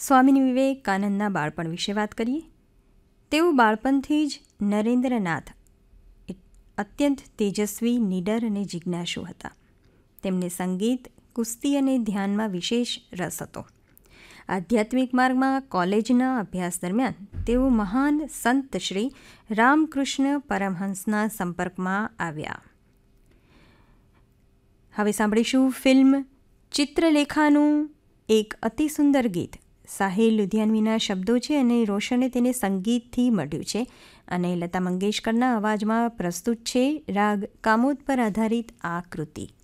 સ્વામી વિવેકાનંદના બાળપણ વિશે વાત કરીએ. તેઓ બાળપણથી જ નરેન્દ્રનાથ અત્યંત તેજસ્વી, નીડર અને જિજ્ઞાસુ હતા. તેમને સંગીત, કુસ્તી અને ધ્યાનમાં વિશેષ રસ હતો. આધ્યાત્મિક માર્ગમાં કોલેજના અભ્યાસ દરમિયાન તેઓ મહાન સંત શ્રી રામકૃષ્ણ પરમહંસના સંપર્કમાં આવ્યા. હવે સાંભળીશું ફિલ્મ ચિત્રલેખાનું એક અતિ સુંદર ગીત. સાહિલ લુધિયાનવીના શબ્દો છે અને રોશને તેને સંગીતથી મળ્યું છે અને લતા મંગેશકરના અવાજમાં પ્રસ્તુત છે રાગ કામોદ પર આધારિત આ કૃતિ.